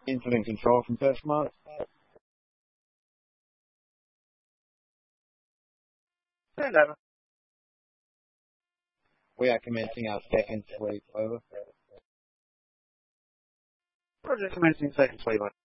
Insulin control from First Mark. Stand over. We are commencing our second sweep. Over. Roger, commencing second sweep.